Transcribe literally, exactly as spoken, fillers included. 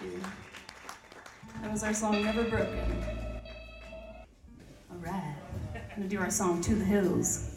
That was our song, Never Broken. All right, I'm gonna do our song, To the Hills.